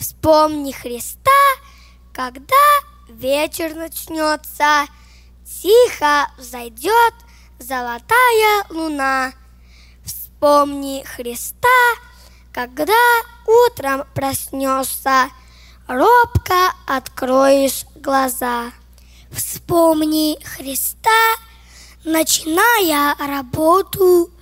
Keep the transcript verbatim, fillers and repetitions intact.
Вспомни Христа, когда вечер начнется, тихо взойдет золотая луна. Вспомни Христа, когда утром проснешься, робко откроешь глаза. Вспомни Христа, начиная работу,